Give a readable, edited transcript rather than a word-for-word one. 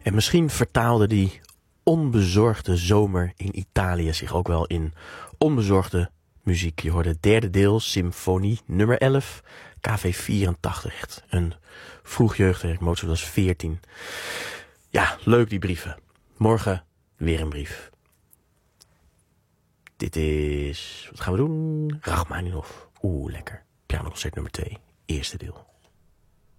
En misschien vertaalde die onbezorgde zomer in Italië zich ook wel in onbezorgde muziek. Je hoorde het derde deel, symfonie nummer 11, KV 84. Echt een vroeg jeugdwerk, Mozart was 14. Ja, leuk die brieven. Morgen weer een brief. Dit is, wat gaan we doen? Rachmaninov. Lekker. Pianoconcert nummer 2, eerste deel.